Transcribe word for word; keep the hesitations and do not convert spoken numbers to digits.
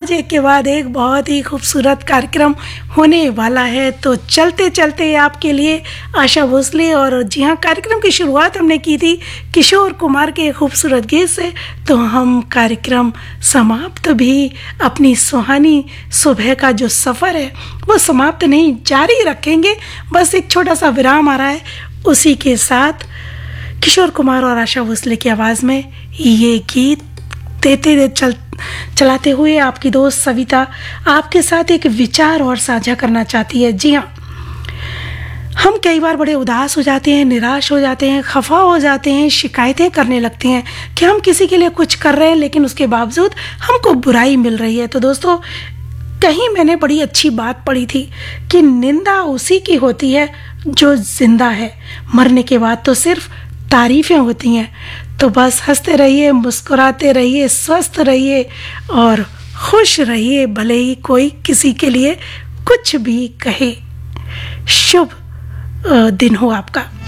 आज एक के बाद एक बहुत ही खूबसूरत कार्यक्रम होने वाला है। तो चलते चलते आपके लिए आशा भोसले, और जी हाँ, कार्यक्रम की शुरुआत हमने की थी किशोर कुमार के खूबसूरत गीत से। तो हम कार्यक्रम समाप्त भी अपनी सुहानी सुबह का जो सफ़र है वो समाप्त नहीं, जारी रखेंगे। बस एक छोटा सा विराम आ रहा है, उसी के साथ किशोर कुमार और आशा भोसले की आवाज़ में ये गीत देते दे चल चलाते हुए आपकी दोस्त सविता आपके साथ एक विचार और साझा करना चाहती है। जी हाँ, हम कई बार बड़े उदास हो जाते हैं, निराश हो जाते हैं, खफा हो जाते हैं, शिकायतें करने लगते हैं कि हम किसी के लिए कुछ कर रहे हैं लेकिन उसके बावजूद हमको बुराई मिल रही है। तो दोस्तों, कहीं मैंने बड़ी अच्छी बात पढ़ी थी कि निंदा उसी की होती है जो जिंदा है, मरने के बाद तो सिर्फ तारीफें होती हैं। तो बस हंसते रहिए, मुस्कुराते रहिए, स्वस्थ रहिए और खुश रहिए, भले ही कोई किसी के लिए कुछ भी कहे। शुभ दिन हो आपका।